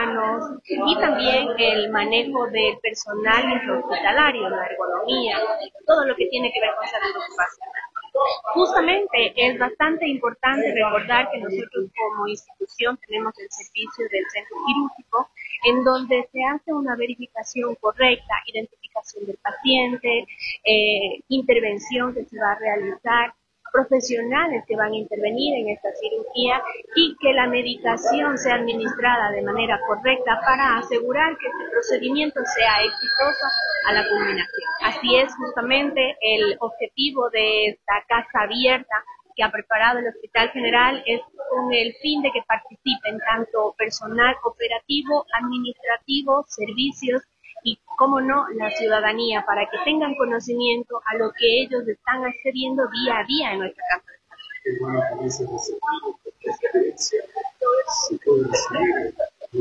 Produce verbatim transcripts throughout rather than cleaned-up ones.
humanos y también el manejo del personal intrahospitalario, la ergonomía, todo lo que tiene que ver con salud ocupacional. Justamente es bastante importante recordar que nosotros como institución tenemos el servicio del centro quirúrgico, en donde se hace una verificación correcta, identificación del paciente, eh, intervención que se va a realizar, profesionales que van a intervenir en esta cirugía y que la medicación sea administrada de manera correcta para asegurar que este procedimiento sea exitoso a la culminación. Así es justamente el objetivo de esta casa abierta que ha preparado el Hospital General, es con el fin de que participen tanto personal operativo, administrativo, servicios y, cómo no, la ciudadanía, para que tengan conocimiento a lo que ellos están accediendo día a día en nuestra casa. Qué bueno que ese desafío, porque esa experiencia se puede recibir.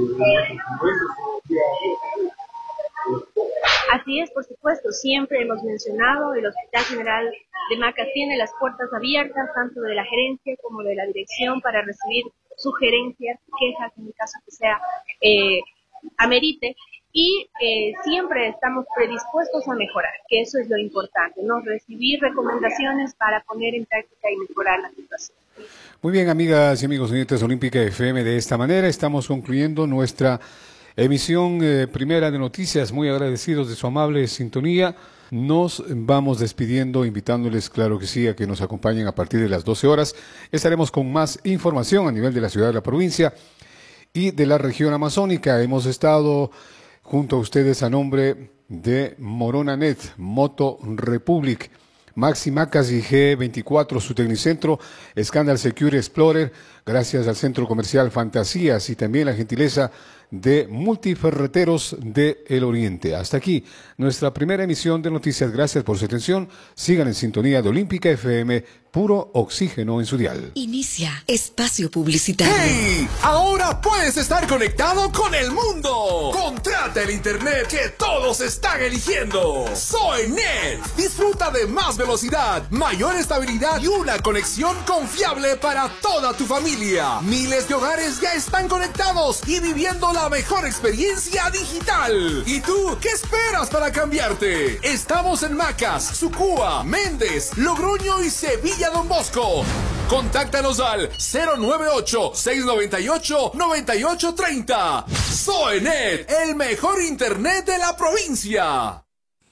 Así es, por supuesto, siempre hemos mencionado, el Hospital General de Macas tiene las puertas abiertas, tanto de la gerencia como de la dirección, para recibir sugerencias, quejas, en el caso que sea eh, amerite, y eh, siempre estamos predispuestos a mejorar, que eso es lo importante, ¿no? Recibir recomendaciones para poner en práctica y mejorar la situación. Muy bien, amigas y amigos oyentes Olímpica F M, de esta manera estamos concluyendo nuestra emisión eh, primera de noticias. Muy agradecidos de su amable sintonía. Nos vamos despidiendo, invitándoles, claro que sí, a que nos acompañen a partir de las doce horas. Estaremos con más información a nivel de la ciudad, de la provincia y de la región amazónica. Hemos estado junto a ustedes a nombre de Moronanet, Moto Republic, Maxi Macas y G veinticuatro, su tecnicentro, Scandal Secure Explorer, gracias al Centro Comercial Fantasías y también la gentileza de Multiferreteros de El Oriente. Hasta aquí nuestra primera emisión de noticias. Gracias por su atención. Sigan en sintonía de Olímpica F M, puro oxígeno en su dial. Inicia espacio publicitario. ¡Hey! Ahora puedes estar conectado con el mundo. Contrata el internet que todos están eligiendo. SoyNet. Disfruta de más velocidad, mayor estabilidad y una conexión confiable para toda tu familia. Miles de hogares ya están conectados y viviendo la mejor experiencia digital. ¿Y tú qué esperas para cambiarte? Estamos en Macas, Sucúa, Méndez, Logroño y Sevilla Don Bosco. Contáctanos al cero nueve ocho, seis nueve ocho, nueve ocho tres cero. SoyNet, el mejor internet de la provincia.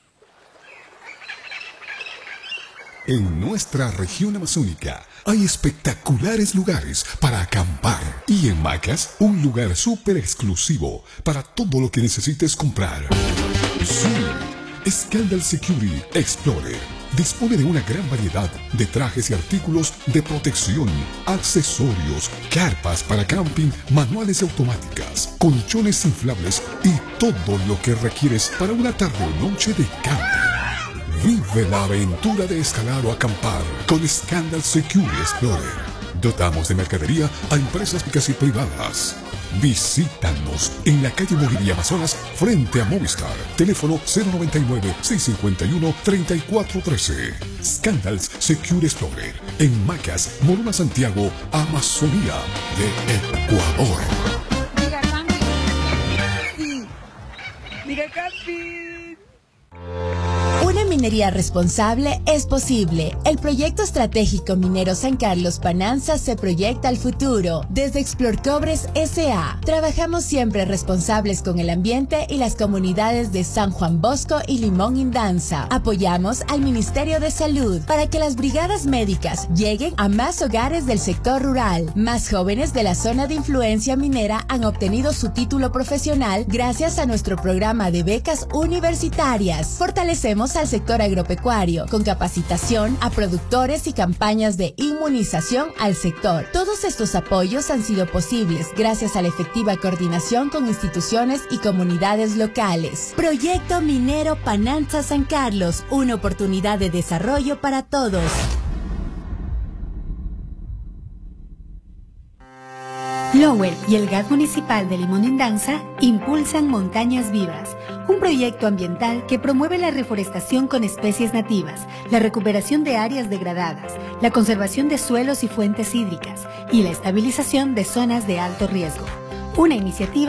En nuestra región amazónica hay espectaculares lugares para acampar. Y en Macas, un lugar súper exclusivo para todo lo que necesites comprar. Sí, Scandal Security Explorer dispone de una gran variedad de trajes y artículos de protección, accesorios, carpas para camping, manuales y automáticas, colchones inflables y todo lo que requieres para una tarde o noche de camping. Vive la aventura de escalar o acampar con Scandal Secure Explorer. Dotamos de mercadería a empresas públicas y privadas. Visítanos en la calle Bolivia Amazonas frente a Movistar. Teléfono cero noventa y nueve, seiscientos cincuenta y uno, treinta y cuatro trece. Scandals Secure Explorer en Macas, Morona, Santiago, Amazonía de Ecuador. Mira, Campi. Sí. Mira, Campi. Una minería responsable es posible. El proyecto estratégico minero San Carlos Pananza se proyecta al futuro. Desde Explorcobres S A trabajamos siempre responsables con el ambiente y las comunidades de San Juan Bosco y Limón Indanza. Apoyamos al Ministerio de Salud para que las brigadas médicas lleguen a más hogares del sector rural. Más jóvenes de la zona de influencia minera han obtenido su título profesional gracias a nuestro programa de becas universitarias. Fortalecemos al sector agropecuario con capacitación a productores y campañas de inmunización al sector. Todos estos apoyos han sido posibles gracias a la efectiva coordinación con instituciones y comunidades locales. Proyecto Minero Pananza San Carlos, una oportunidad de desarrollo para todos. Lower y el Gas Municipal de Limón Indanza impulsan Montañas Vivas, un proyecto ambiental que promueve la reforestación con especies nativas, la recuperación de áreas degradadas, la conservación de suelos y fuentes hídricas y la estabilización de zonas de alto riesgo. Una iniciativa